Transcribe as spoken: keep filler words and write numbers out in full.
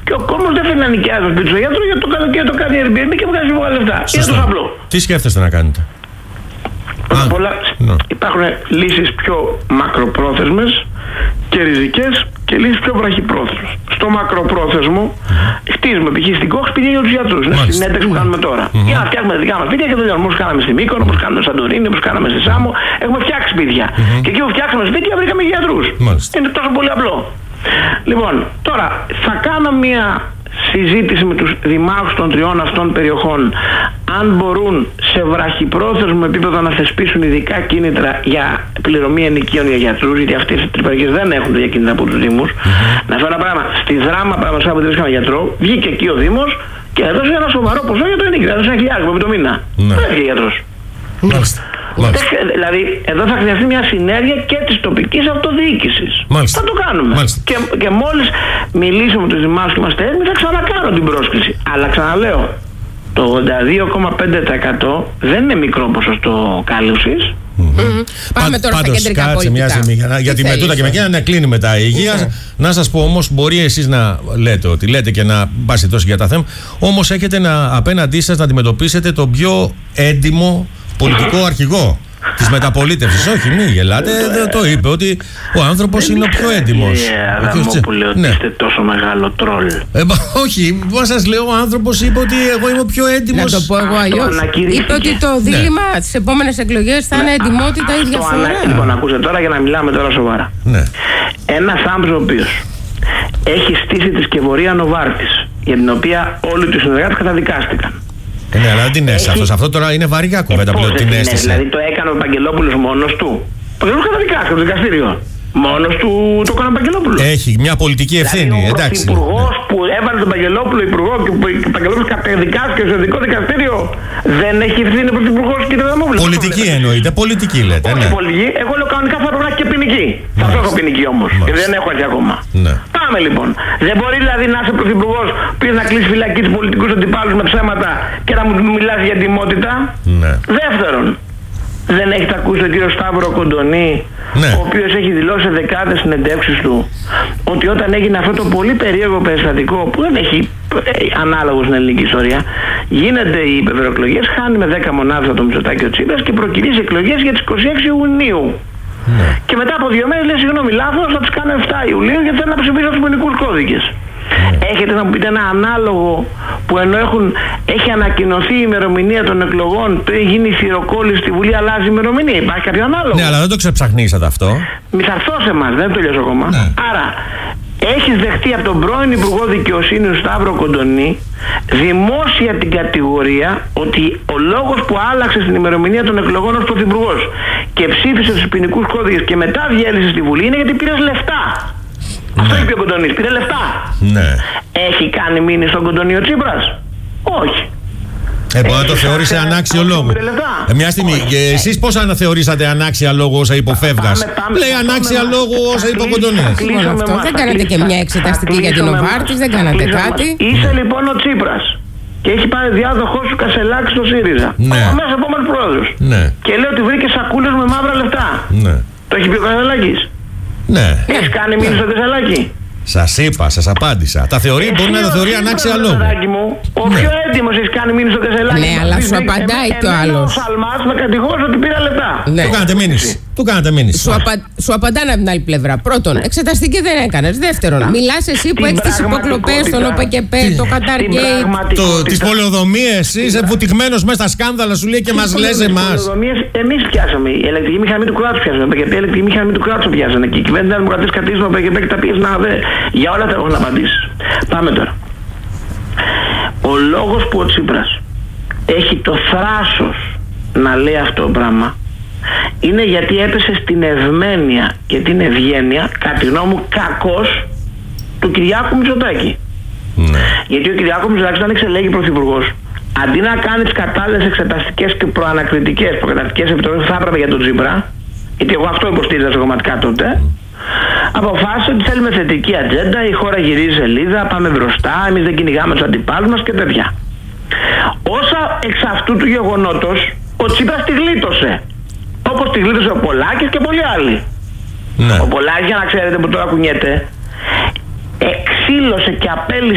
Και ο κόσμος δεν θέλει να νοικιάζει το σπίτι του γιατρού, γιατί το καλοκαίρι το κάνει Airbnb και βγάζει λίγα λεφτά. Είναι τόσο απλό. Τι σκέφτεστε να κάνετε? Πρώτα απ' όλα, no. υπάρχουν λύσεις πιο μακροπρόθεσμες και ριζικές και λύσεις πιο βραχυπρόθεσμες. Στο μακροπρόθεσμο, mm-hmm. χτίζουμε π.χ. στην Κόχ σπίτια για τους γιατρούς. Είναι στην ένταξη που κάνουμε τώρα. Mm-hmm. Για να φτιάχνουμε δικά μας σπίτια και τελειώνουμε. Όπως κάναμε στη Μύκονο, όπως κάναμε στη Σαντορίνη, όπως κάναμε στη Σάμο. Έχουμε φτιάξει σπίτια. Mm-hmm. Και εκεί που φτιάξαμε σπίτια βρήκαμε γιατρούς. Mm-hmm. Είναι τόσο πολύ απλό. Λοιπόν, τώρα θα κάνω μια συζήτηση με τους δημάρχους των τριών αυτών περιοχών αν μπορούν σε βραχυπρόθεσμο επίπεδο να θεσπίσουν ειδικά κίνητρα για πληρωμή ενοικίων για γιατρούς, γιατί αυτές οι περιοχές δεν έχουν τέτοια κίνητρα από τους Δήμους. Mm-hmm. Να φέρω ένα πράγμα. Στη Δράμα, παραδείγματος που δεν βρίσκαμε γιατρό, βγήκε εκεί ο Δήμος και έδωσε ένα σοβαρό ποσό για το ενοικίο. Έδωσε ένα χιλιάρικο με το μήνα. Δεν mm-hmm. έφυγε γιατρός. Μάλιστα. Μάλιστα. Δηλαδή, εδώ θα χρειαστεί μια συνέργεια και της τοπικής αυτοδιοίκησης. Μάλιστα. Θα το κάνουμε. Και, και μόλις μιλήσουμε με τους δημάρχους και είμαστε έτοιμοι, θα ξανακάνω την πρόσκληση. Αλλά ξαναλέω, το ογδόντα δύο κόμμα πέντε τοις εκατό δεν είναι μικρό ποσοστό κάλυψης. Mm-hmm. Mm-hmm. Πάμε τώρα Πάντως, στα κεντρικά κάτσε πολιτικά. Μια στιγμή, γιατί με τούτα και με εκείνα να κλείνει μετά η υγεία. Mm-hmm. Να σας πω όμως, μπορεί εσείς να λέτε ότι λέτε και να πάσετε τόσο για τα θέματα, όμως έχετε να, απέναντί σας να αντιμετωπίσετε τον πιο έντιμο πολιτικό αρχηγό της μεταπολίτευσης. Όχι, μην γελάτε, δεν το είπε ότι ο άνθρωπος είναι ο πιο έντιμος. Αδαμόπουλε, ότι είστε τόσο μεγάλο τρόλ. Όχι, πώς σας λέω, ο άνθρωπος είπε ότι εγώ είμαι ο πιο έντιμος. Να το πω εγώ αλλιώς. Είπε ότι το δίλημμα στις επόμενες εκλογές θα είναι ετοιμότητα ή διαφορά. Λοιπόν, ακούστε τώρα για να μιλάμε τώρα σοβαρά. Ένας άνθρωπος ο οποίος έχει στήσει τη σκευωρία Νοβάρτης, για την οποία όλοι τους συνεργάτες καταδικάστηκαν. Ναι, αλλά δεν την έστησε αυτό. Αυτό τώρα είναι βαριά κουβέντα πλέον. Την έστησε. Δηλαδή το έκανε ο Παγγελόπουλος μόνος του. Ο Παγγελόπουλος καταδικάστηκε στο δικαστήριο. Μόνος του το έκανε ο Παγγελόπουλος. Έχει μια πολιτική ευθύνη, δηλαδή, εντάξει. Ο υπουργός ναι. που έβαλε τον Παγγελόπουλο υπουργό και ο Παγγελόπουλος καταδικάστηκε στο ειδικό δικαστήριο, δεν έχει ευθύνη προς τον υπουργό, κύριε Αδαμόπουλο. Πολιτική εννοείται, πολιτική λέτε. Όχι ναι. πολιτική, εγώ λέω κανονικά θα πρέπει να έχει και ποινική. Θα το έχω ποινική όμως. Και δεν έχω έτσι ακόμα. Ναι. Πάμε λοιπόν. Δεν μπορεί δηλαδή να είσαι πρωθυπουργός που να κλείσει φυλακή τους πολιτικούς αντιπάλους με ψέματα και να μου μιλάς για τιμότητα. Ναι. Δεύτερον, δεν έχετε ακούσει τον κύριο Σταύρο Κοντονή, ναι. ο οποίος έχει δηλώσει σε δεκάδες συνεντεύξεις του ότι όταν έγινε αυτό το πολύ περίεργο περιστατικό που δεν έχει ανάλογο στην ελληνική ιστορία, γίνονται οι ευρωεκλογές, χάνει με δέκα μονάδες το Μητσοτάκη ο Τσίπρας και προκυρήσει εκλογές για τις είκοσι έξι Ιουνίου. Ναι. Και μετά από δύο μέρες λέει συγγνώμη λάθος, θα τις κάνω επτά Ιουλίου γιατί θέλω να ψηφίσω τους ποινικούς κώδικες. Mm. Έχετε να μου πείτε ένα ανάλογο που ενώ έχουν, έχει ανακοινωθεί η ημερομηνία των εκλογών, το έχει γίνει η θυροκόλληση στη Βουλή, αλλάζει η ημερομηνία. Υπάρχει κάποιο ανάλογο? Ναι, αλλά δεν το ξεψαχνίσατε αυτό. Μη θα έρθω σε εμάς, δεν το τελειώσω ακόμα. Ναι. Άρα, έχεις δεχτεί από τον πρώην Υπουργό Δικαιοσύνης Σταύρο Κοντονή δημόσια την κατηγορία ότι ο λόγος που άλλαξε στην ημερομηνία των εκλογών ως πρωθυπουργός και ψήφισε στους ποινικούς κώδικες και μετά διέλυσε στη Βουλή είναι γιατί πήρες λεφτά. Ναι. Αυτό είπε ο Κοντονής, πήρε λεφτά. Ναι. Έχει κάνει μήνυση στον Κοντονή ο Τσίπρας? Όχι. Ε, μπορεί να το θεώρησε ανάξιο λόγο. Ε, μια στιγμή, και εσείς πώς αναθεωρήσατε ανάξια λόγο όσα υποφεύγας? Λέει ανάξια λόγο όσα είπε ο Κοντονής. Δεν κάνατε και μια εξεταστική για την Νοβάρτης, δεν κάνατε κάτι. Είσαι λοιπόν ο Τσίπρας και έχει πάρει διάδοχό σου Κασελάκη στο ΣΥΡΙΖΑ. Ναι. Ο αμέσως επόμενος πρόεδρος. Ναι. Και λέει ότι βρήκε σακούλες με μαύρα λεφτά. Ναι. Το έχει πει ο Κασελάκης? Ναι. Έχεις κάνει μήνυση στο Κασελάκη? Σας είπα, σας απάντησα. Τα θεωρεί, μπορεί να τα θεωρεί ανάξια λόγο. Ο πιο έντιμος έχει κάνει μήνυση στο Κασελάκη. Ναι, αλλά σου απαντάει το άλλο. Ο Σαλμάς με κατηγόρησε ότι πήρα λεφτά. Του κάνατε μήνυση. Του κάνατε μήνυση. Σου, απα... σου απαντάνε από την άλλη πλευρά. Πρώτον, εξεταστική δεν έκανες. Δεύτερον, μιλάς εσύ που έχεις τις υποκλοπές στον ΟΠΕΚΕΠ, το Καταργέιτ. Τις πολεοδομίες, είσαι βουτυγμένος μέσα στα σκάνδαλα, σου λέει και μας λες εμάς. Εμείς πιάσαμε. Η ηλεκτρική μηχανή του κράτους πιάσαμε. Η ηλεκτρική μηχανή του κράτους πιάσανε. Και η κυβέρνηση δεν δημοκρατίας κατήσουν ο ΟΠΕΚΕΠ και τα πιέζει να δε. Για όλα τα έχω να απαντήσεις. Πάμε τώρα. Ο λόγος που ο Τσίπρας έχει το θράσος να λέει αυτό το πράγμα είναι γιατί έπεσε στην ευμένεια και την ευγένεια, κατά τη γνώμη μου, κακός του Κυριάκου Μητσοτάκη. Ναι. Γιατί ο Κυριάκου Μητσοτάκης όταν εξελέγει πρωθυπουργός, αντί να κάνει τις κατάλληλες εξεταστικές και προανακριτικές προκαταρκτικές επιτροπές που θα έπρεπε για τον Τσίπρα, γιατί εγώ αυτό υποστήριζα σε κομματικά τότε, αποφάσισε ότι θέλουμε θετική ατζέντα, η χώρα γυρίζει σελίδα, πάμε μπροστά, εμείς δεν κυνηγάμε τους αντιπάλους μας και τέτοια. Όσα εξ αυτού του γεγονότος ο Τσίπρας τη γλίτωσε. Όπως τη γλίτωσε ο Πολάκης και πολλοί άλλοι. Ναι. Ο Πολάκης, για να ξέρετε που τώρα κουνιέται, εξήλωσε και απέλυσε